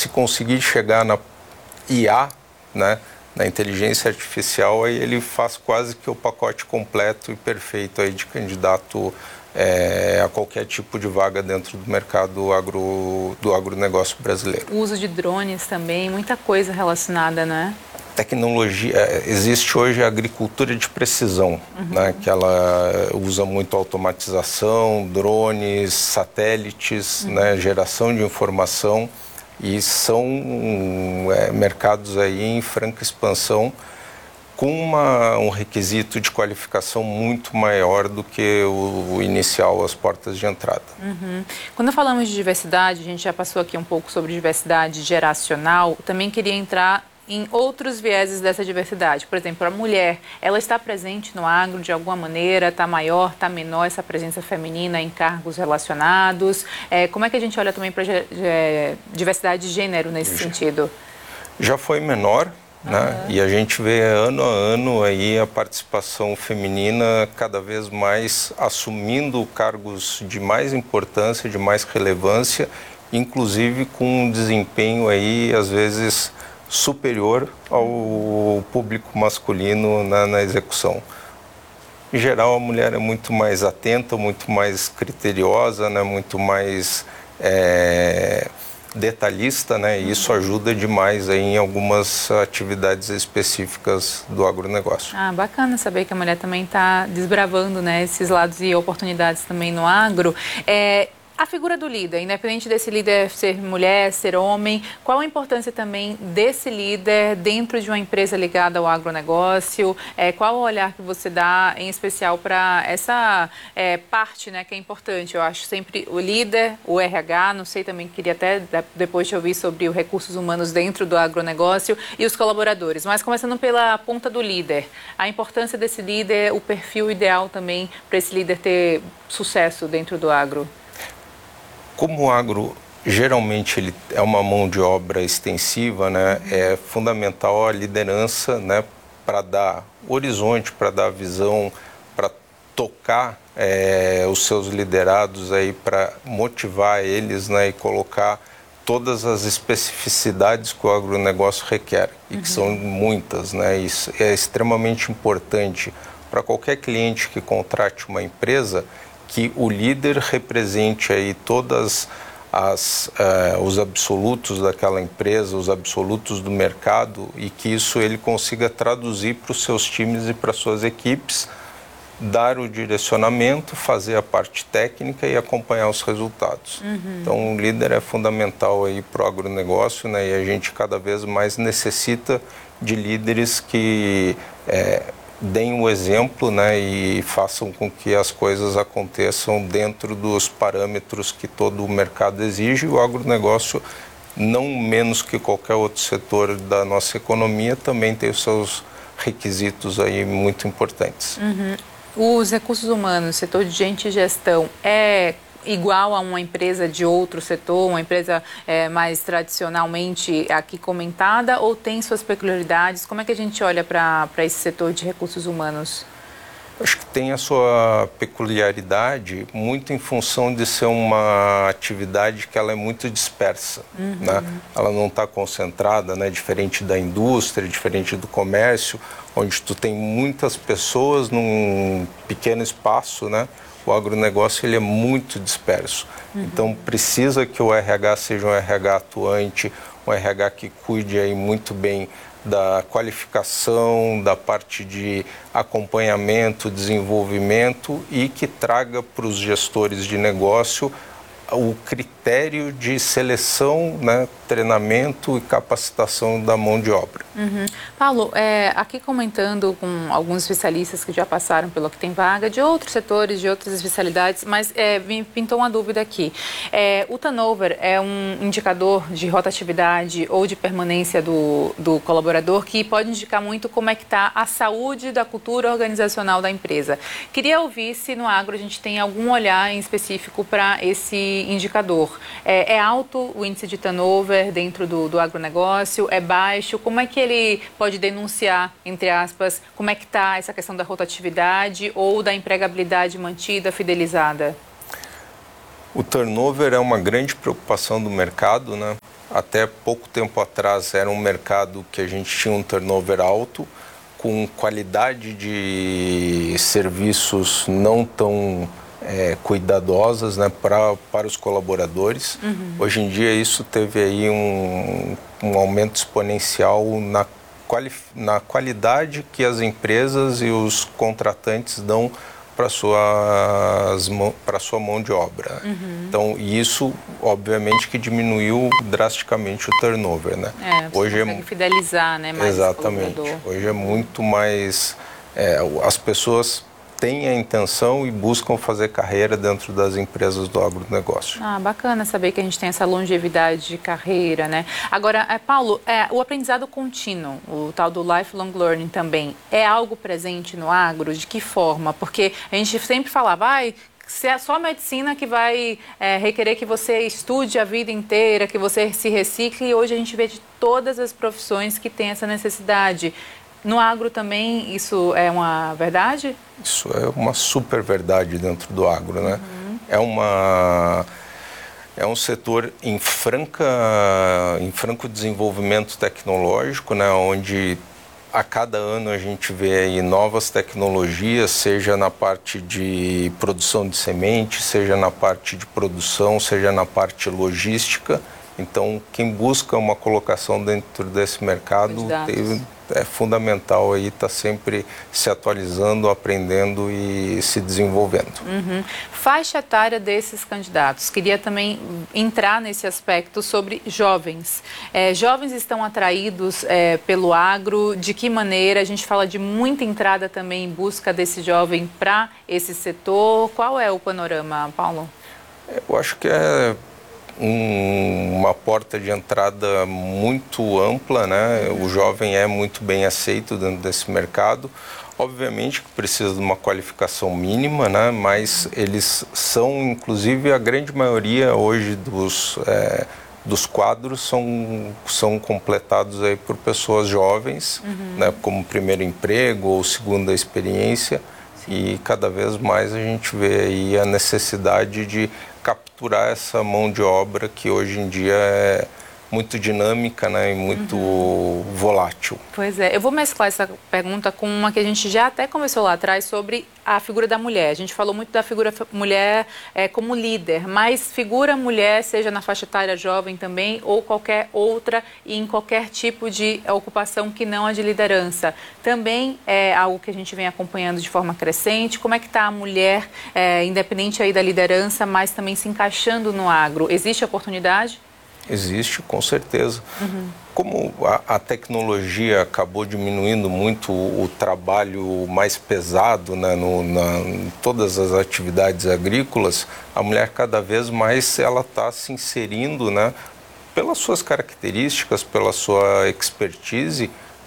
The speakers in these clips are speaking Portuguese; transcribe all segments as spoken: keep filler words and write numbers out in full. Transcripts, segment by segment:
conseguir chegar na I A, né, na inteligência artificial, aí ele faz quase que o pacote completo e perfeito aí de candidato é, a qualquer tipo de vaga dentro do mercado agro, do agronegócio brasileiro. O uso de drones também, muita coisa relacionada, né? Tecnologia, existe hoje a agricultura de precisão, uhum. né, que ela usa muito automatização, drones, satélites, uhum. né, geração de informação, e são é, mercados aí em franca expansão, com uma, um requisito de qualificação muito maior do que o, o inicial, as portas de entrada. Uhum. Quando falamos de diversidade, a gente já passou aqui um pouco sobre diversidade geracional, também queria entrar em outros vieses dessa diversidade. Por exemplo, a mulher, ela está presente no agro de alguma maneira, está maior, está menor essa presença feminina em cargos relacionados? É, como é que a gente olha também para a diversidade de gênero nesse já, sentido? Já foi menor, uhum. né? E a gente vê ano a ano aí a participação feminina cada vez mais assumindo cargos de mais importância, de mais relevância, inclusive com um desempenho aí, às vezes, superior ao público masculino na, na execução. Em geral, a mulher é muito mais atenta, muito mais criteriosa, né, muito mais é, detalhista, né, e isso ajuda demais aí em algumas atividades específicas do agronegócio. Ah, bacana saber que a mulher também está desbravando, né, esses lados e oportunidades também no agro. É, A figura do líder, independente desse líder ser mulher, ser homem, qual a importância também desse líder dentro de uma empresa ligada ao agronegócio? É, qual o olhar que você dá, em especial, para essa é, parte, né, que é importante? Eu acho sempre o líder, o R H, não sei, também queria até depois te ouvir sobre os recursos humanos dentro do agronegócio e os colaboradores. Mas começando pela ponta do líder, a importância desse líder, o perfil ideal também para esse líder ter sucesso dentro do agro. Como o agro geralmente ele é uma mão de obra extensiva, né, é fundamental a liderança, né, para dar horizonte, para dar visão, para tocar é, os seus liderados aí, para motivar eles, né, e colocar todas as especificidades que o agronegócio requer, e que uhum. são muitas, né, isso é extremamente importante para qualquer cliente que contrate uma empresa, que o líder represente aí todas as, uh, os absolutos daquela empresa, os absolutos do mercado, e que isso ele consiga traduzir para os seus times e para as suas equipes, dar o direcionamento, fazer a parte técnica e acompanhar os resultados. Uhum. Então, o líder é fundamental aí para o agronegócio, né, e a gente cada vez mais necessita de líderes que é, deem o exemplo, né, e façam com que as coisas aconteçam dentro dos parâmetros que todo o mercado exige. O agronegócio, não menos que qualquer outro setor da nossa economia, também tem os seus requisitos aí muito importantes. Uhum. Os recursos humanos, setor de gente e gestão, é igual a uma empresa de outro setor, uma empresa é, mais tradicionalmente aqui comentada, ou tem suas peculiaridades? Como é que a gente olha para esse setor de recursos humanos? Acho que tem a sua peculiaridade muito em função de ser uma atividade que ela é muito dispersa, uhum. né? Ela não está concentrada, né? Diferente da indústria, diferente do comércio, onde tu tem muitas pessoas num pequeno espaço, né? O agronegócio ele é muito disperso. Uhum. Então precisa que o R H seja um R H atuante, um R H que cuide aí muito bem da qualificação, da parte de acompanhamento, desenvolvimento, e que traga para os gestores de negócio o critério de seleção, né, treinamento e capacitação da mão de obra. Uhum. Paulo, é, aqui comentando com alguns especialistas que já passaram pelo Que Tem Vaga, de outros setores, de outras especialidades, mas é, me pintou uma dúvida aqui. É, o turnover é um indicador de rotatividade ou de permanência do, do colaborador que pode indicar muito como é que está a saúde da cultura organizacional da empresa. Queria ouvir se no agro a gente tem algum olhar em específico para esse indicador. É, é alto o índice de turnover dentro do, do agronegócio? É baixo? Como é que ele pode denunciar, entre aspas, como é que está essa questão da rotatividade ou da empregabilidade mantida, fidelizada? O turnover é uma grande preocupação do mercado, né? até pouco tempo atrás era um mercado que a gente tinha um turnover alto, com qualidade de serviços não tão é, cuidadosas, né, pra, para os colaboradores. Uhum. Hoje em dia isso teve aí um, um aumento exponencial na, quali, na qualidade que as empresas e os contratantes dão para suas para sua mão de obra. Uhum. Então isso obviamente que diminuiu drasticamente o turnover, né? É, você hoje consegue é fidelizar, né, mais exatamente. Hoje é muito mais é, as pessoas têm a intenção e buscam fazer carreira dentro das empresas do agronegócio. Ah, bacana saber que a gente tem essa longevidade de carreira, né? Agora, é, Paulo, é, o aprendizado contínuo, o tal do lifelong learning também, é algo presente no agro? De que forma? Porque a gente sempre falava, vai, se é só a medicina que vai é, requerer que você estude a vida inteira, que você se recicle, e hoje a gente vê de todas as profissões que tem essa necessidade. No agro também isso é uma verdade? Isso é uma super verdade dentro do agro, né? Uhum. É uma é um setor em franca em franco desenvolvimento tecnológico, né? Onde a cada ano a gente vê aí novas tecnologias, seja na parte de produção de semente, seja na parte de produção, seja na parte logística. Então, quem busca uma colocação dentro desse mercado teve, é fundamental aí estar tá sempre se atualizando, aprendendo e se desenvolvendo. Uhum. Faixa etária desses candidatos. Queria também entrar nesse aspecto sobre jovens. É, jovens estão atraídos é, pelo agro? De que maneira? A gente fala de muita entrada também em busca desse jovem para esse setor. Qual é o panorama, Paulo? Eu acho que é Um, uma porta de entrada muito ampla, né? O jovem é muito bem aceito dentro desse mercado. Obviamente que precisa de uma qualificação mínima, né? Mas eles são, inclusive, a grande maioria hoje dos, é, dos quadros são, são completados aí por pessoas jovens, uhum. né? Como primeiro emprego ou segunda experiência. Sim. E cada vez mais a gente vê aí a necessidade de capturar essa mão de obra que hoje em dia é muito dinâmica, né, e muito uhum. volátil. Pois é, eu vou mesclar essa pergunta com uma que a gente já até começou lá atrás sobre a figura da mulher. A gente falou muito da figura mulher é, como líder, mas figura mulher, seja na faixa etária jovem também, ou qualquer outra e em qualquer tipo de ocupação que não a de liderança. Também é algo que a gente vem acompanhando de forma crescente. Como é que está a mulher, é, independente aí da liderança, mas também se encaixando no agro? Existe oportunidade? Existe, com certeza. Uhum. Como a, a tecnologia acabou diminuindo muito o, o trabalho mais pesado, né, no, na, em todas as atividades agrícolas, a mulher cada vez mais ela está se inserindo, né, pelas suas características, pela sua expertise.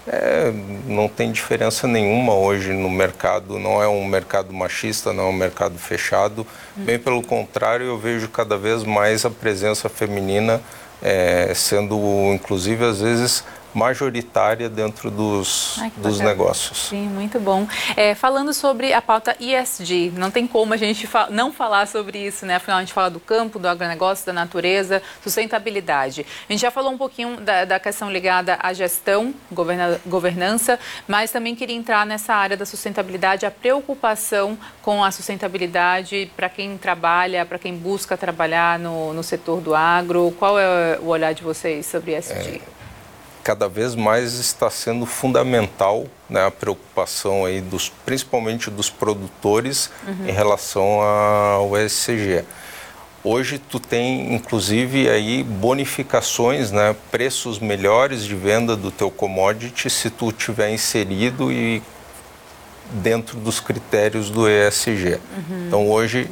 É, não tem diferença nenhuma hoje no mercado, não é um mercado machista, não é um mercado fechado. Uhum. Bem pelo contrário, eu vejo cada vez mais a presença feminina É, sendo, inclusive, às vezes, majoritária dentro dos, Ai, dos negócios. Sim, muito bom. É, falando sobre a pauta E S G, não tem como a gente fa não falar sobre isso, né? Afinal, a gente fala do campo, do agronegócio, da natureza, sustentabilidade. A gente já falou um pouquinho da, da questão ligada à gestão, governa governança, mas também queria entrar nessa área da sustentabilidade, a preocupação com a sustentabilidade para quem trabalha, para quem busca trabalhar no, no setor do agro. Qual é o olhar de vocês sobre E S G? É... Cada vez mais está sendo fundamental, né, a preocupação aí dos, principalmente dos produtores, uhum. em relação ao E S G. Hoje tu tem inclusive aí bonificações, né, preços melhores de venda do teu commodity se tu tiver inserido e dentro dos critérios do E S G. Uhum. Então hoje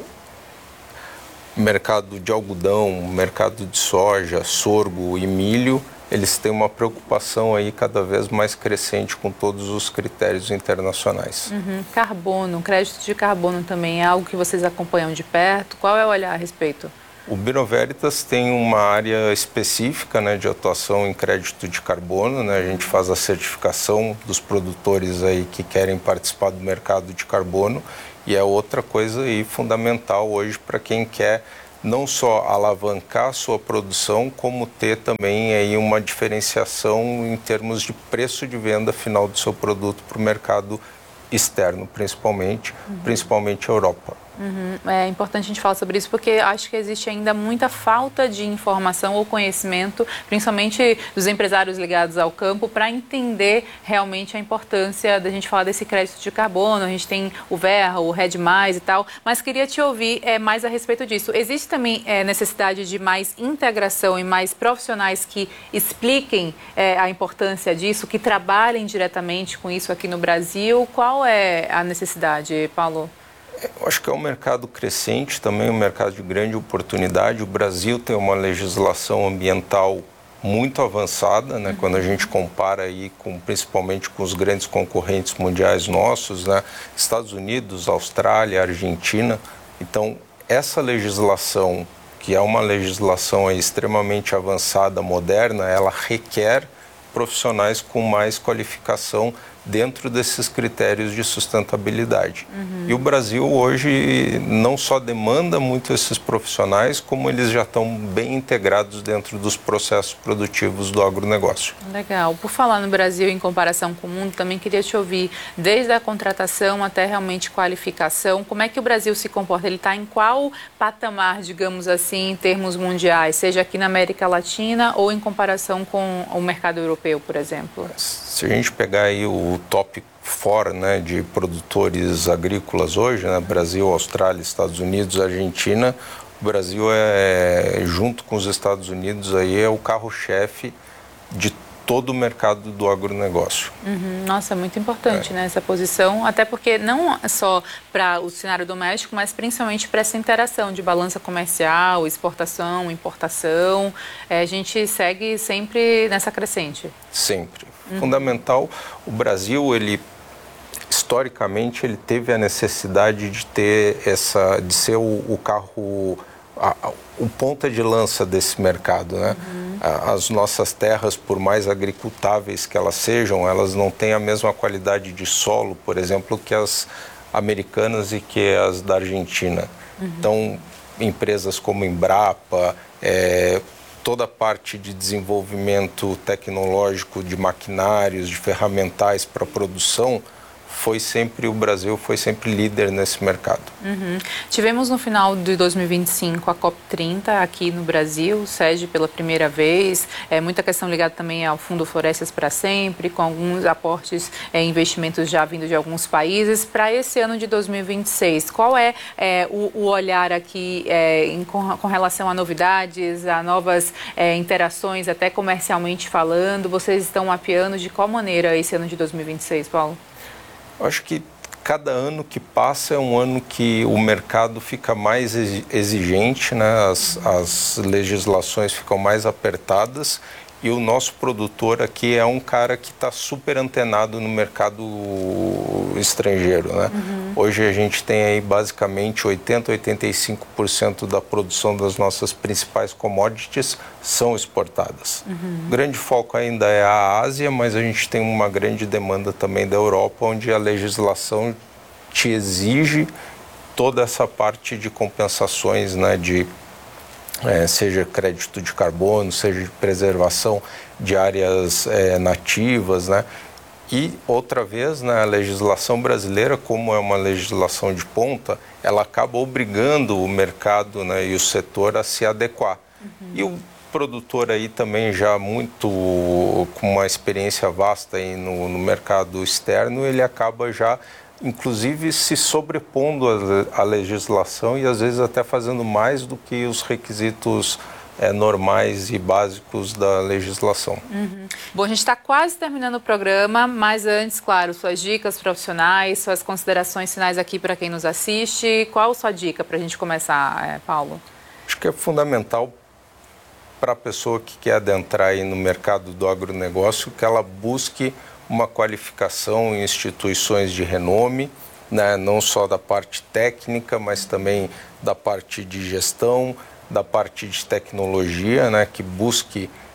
mercado de algodão, mercado de soja, sorgo e milho, eles têm uma preocupação aí cada vez mais crescente com todos os critérios internacionais. Uhum. Carbono, crédito de carbono também é algo que vocês acompanham de perto? Qual é o olhar a respeito? O Bureau Veritas tem uma área específica, né, de atuação em crédito de carbono, né? A gente faz a certificação dos produtores aí que querem participar do mercado de carbono e é outra coisa aí fundamental hoje para quem quer não só alavancar a sua produção, como ter também aí uma diferenciação em termos de preço de venda final do seu produto para o mercado externo, principalmente, uhum. principalmente a Europa. Uhum. É importante a gente falar sobre isso porque acho que existe ainda muita falta de informação ou conhecimento, principalmente dos empresários ligados ao campo, para entender realmente a importância da gente falar desse crédito de carbono. A gente tem o Verra, o Red Mais e tal, mas queria te ouvir é, mais a respeito disso. Existe também é, necessidade de mais integração e mais profissionais que expliquem é, a importância disso, que trabalhem diretamente com isso aqui no Brasil? Qual é a necessidade, Paulo? Eu acho que é um mercado crescente também, um mercado de grande oportunidade. O Brasil tem uma legislação ambiental muito avançada, né? Uhum. Quando a gente compara aí com, principalmente com os grandes concorrentes mundiais nossos, né? Estados Unidos, Austrália, Argentina. Então, essa legislação, que é uma legislação aí extremamente avançada, moderna, ela requer profissionais com mais qualificação dentro desses critérios de sustentabilidade. Uhum. E o Brasil hoje não só demanda muito esses profissionais, como eles já estão bem integrados dentro dos processos produtivos do agronegócio. Legal. Por falar no Brasil em comparação com o mundo, também queria te ouvir, desde a contratação até realmente qualificação, como é que o Brasil se comporta? Ele está em qual patamar, digamos assim, em termos mundiais, seja aqui na América Latina ou em comparação com o mercado europeu, por exemplo? Se a gente pegar aí o top quatro, né, de produtores agrícolas hoje, né, Brasil, Austrália, Estados Unidos, Argentina, o Brasil é, junto com os Estados Unidos, aí é o carro-chefe de todo o mercado do agronegócio. Uhum. Nossa, muito importante, é. né, essa posição, até porque não só para o cenário doméstico, mas principalmente para essa interação de balança comercial, exportação, importação, é, a gente segue sempre nessa crescente. Sempre. Uhum. Fundamental, o Brasil, ele historicamente, ele teve a necessidade de ter essa, de ser o, o carro, a, a, o ponta de lança desse mercado, né? Uhum. As nossas terras, por mais agricultáveis que elas sejam, elas não têm a mesma qualidade de solo, por exemplo, que as americanas e que as da Argentina. Uhum. Então, empresas como Embrapa, é, toda a parte de desenvolvimento tecnológico de maquinários, de ferramentais para produção, foi sempre, o Brasil foi sempre líder nesse mercado. Uhum. Tivemos no final de dois mil e vinte e cinco a COP trinta aqui no Brasil, sede pela primeira vez, é, muita questão ligada também ao Fundo Florestas para Sempre, com alguns aportes, é, investimentos já vindo de alguns países. Para esse ano de dois mil e vinte e seis, qual é, é o, o olhar aqui é, em, com, com relação a novidades, a novas é, interações, até comercialmente falando? Vocês estão mapeando de qual maneira esse ano de dois mil e vinte e seis, Paulo? Eu acho que cada ano que passa é um ano que o mercado fica mais exigente, né? As, as legislações ficam mais apertadas e o nosso produtor aqui é um cara que está super antenado no mercado estrangeiro, né? Uhum. Hoje a gente tem aí basicamente oitenta, oitenta e cinco por cento da produção das nossas principais commodities são exportadas. Uhum. O grande foco ainda é a Ásia, mas a gente tem uma grande demanda também da Europa, onde a legislação te exige toda essa parte de compensações, né, de É, seja crédito de carbono, seja de preservação de áreas é, nativas, né? E, outra vez, né, a legislação brasileira, como é uma legislação de ponta, ela acaba obrigando o mercado, né, e o setor a se adequar. Uhum. E o produtor aí também já muito, com uma experiência vasta aí no, no mercado externo, ele acaba já inclusive se sobrepondo à legislação e às vezes até fazendo mais do que os requisitos é, normais e básicos da legislação. Uhum. Bom, a gente está quase terminando o programa, mas antes, claro, suas dicas profissionais, suas considerações finais aqui para quem nos assiste. Qual a sua dica para a gente começar, é, Paulo? Acho que é fundamental para a pessoa que quer adentrar aí no mercado do agronegócio que ela busque uma qualificação em instituições de renome, né, não só da parte técnica, mas também da parte de gestão, da parte de tecnologia, né, que busque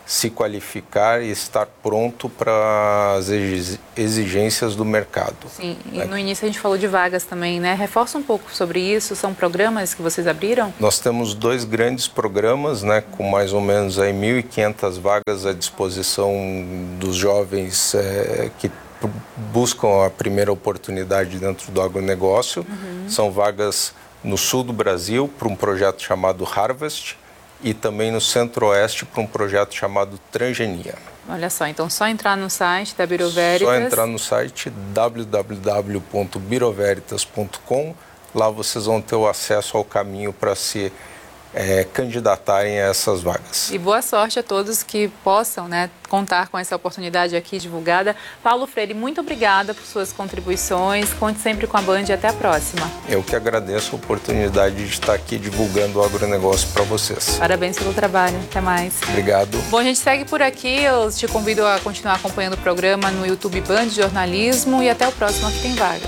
se qualificar e estar pronto para as exigências do mercado. Sim, e no início a gente falou de vagas também, né? Reforça um pouco sobre isso, são programas que vocês abriram? Nós temos dois grandes programas, né, com mais ou menos aí mil e quinhentas vagas à disposição dos jovens é, que buscam a primeira oportunidade dentro do agronegócio. Uhum. São vagas no sul do Brasil para um projeto chamado Harvest, e também no Centro-Oeste para um projeto chamado Transgenia. Olha só, então só entrar no site da Bureau Veritas. Só entrar no site w w w ponto bureau veritas ponto com. Lá vocês vão ter o acesso ao caminho para se é, candidatarem a essas vagas. E boa sorte a todos que possam, né, contar com essa oportunidade aqui divulgada. Paulo Freire, muito obrigada por suas contribuições. Conte sempre com a Band e até a próxima. Eu que agradeço a oportunidade de estar aqui divulgando o agronegócio para vocês. Parabéns pelo trabalho. Até mais. Obrigado. Bom, a gente segue por aqui. Eu te convido a continuar acompanhando o programa no YouTube Band Jornalismo e até o próximo Aqui Tem Vaga.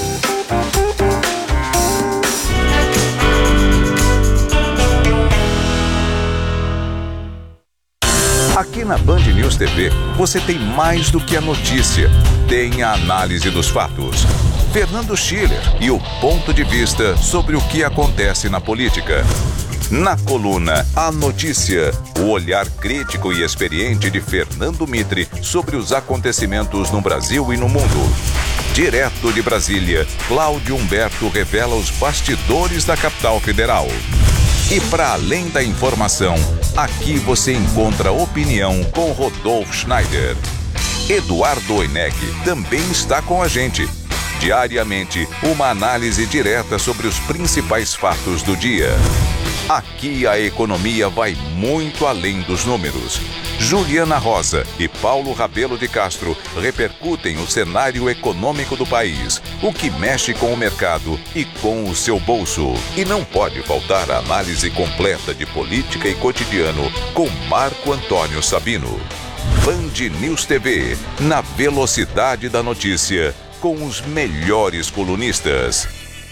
Aqui na Band News T V, você tem mais do que a notícia. Tem a análise dos fatos. Fernando Schiller e o ponto de vista sobre o que acontece na política. Na coluna A Notícia, o olhar crítico e experiente de Fernando Mitre sobre os acontecimentos no Brasil e no mundo. Direto de Brasília, Cláudio Humberto revela os bastidores da capital federal. E para além da informação, aqui você encontra opinião com Rodolfo Schneider. Eduardo Oineg também está com a gente. Diariamente, uma análise direta sobre os principais fatos do dia. Aqui a economia vai muito além dos números. Juliana Rosa e Paulo Rabelo de Castro repercutem o cenário econômico do país, o que mexe com o mercado e com o seu bolso. E não pode faltar a análise completa de política e cotidiano com Marco Antônio Sabino. Band News T V, na velocidade da notícia, com os melhores colunistas.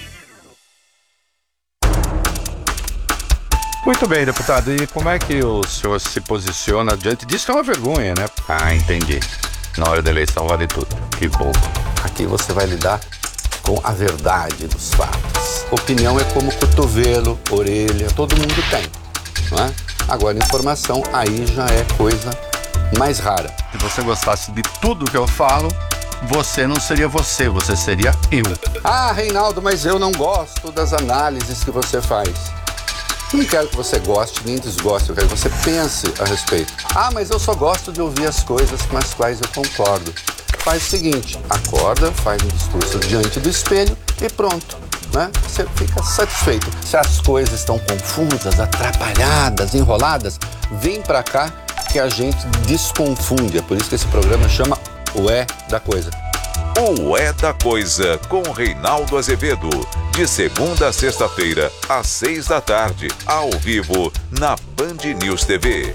Muito bem, deputado. E como é que o senhor se posiciona diante disso? É uma vergonha, né? Ah, entendi. Na hora da eleição vale tudo. Que bom. Aqui você vai lidar com a verdade dos fatos. Opinião é como cotovelo, orelha, todo mundo tem, não é? Agora, informação, aí já é coisa mais rara. Se você gostasse de tudo que eu falo, você não seria você, você seria eu. Ah, Reinaldo, mas eu não gosto das análises que você faz. Não quero que você goste nem desgoste, eu quero que você pense a respeito. Ah, mas eu só gosto de ouvir as coisas com as quais eu concordo. Faz o seguinte, acorda, faz um discurso diante do espelho e pronto, né? Você fica satisfeito. Se as coisas estão confusas, atrapalhadas, enroladas, vem pra cá que a gente desconfunde. É por isso que esse programa chama O É da Coisa. O É da Coisa, com Reinaldo Azevedo. De segunda a sexta-feira, às seis da tarde, ao vivo, na Band News T V.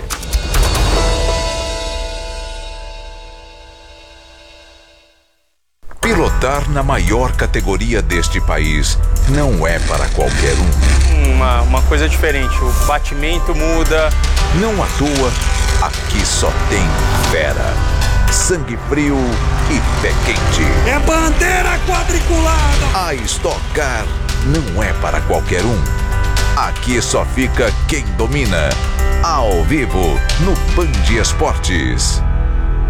Pilotar na maior categoria deste país não é para qualquer um. Uma, uma coisa diferente, o batimento muda. Não à toa, aqui só tem fera. Sangue frio e pé quente. É bandeira quadriculada! A Stock Car não é para qualquer um. Aqui só fica quem domina. Ao vivo, no Band Esportes.